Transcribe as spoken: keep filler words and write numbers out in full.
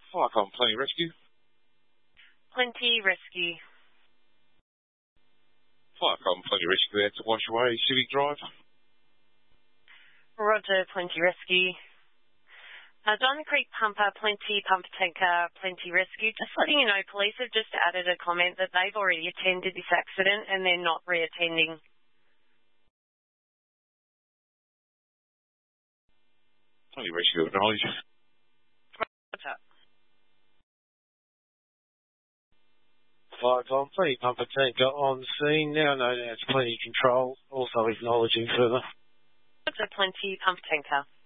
Firecom, Plenty Rescue. Plenty Rescue. Firecom, Plenty Rescue there to Wash Away Civic Drive. Roger, Plenty Rescue. Uh, Diamond Creek Pumper, Plenty Pumper Tanker, Plenty Rescue. Just letting you know, police have just added a comment that they've already attended this accident and they're not reattending. Plenty Rescue, acknowledge. Roger. Firecom, Plenty Pumper Tanker on scene, now known as Plenty Control, also acknowledging further. Roger, Plenty Pumper Tanker.